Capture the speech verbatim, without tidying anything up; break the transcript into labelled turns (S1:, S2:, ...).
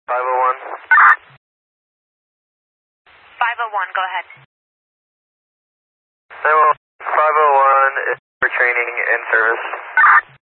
S1: five oh one.
S2: five oh one, go ahead.
S1: five oh one is for training and service.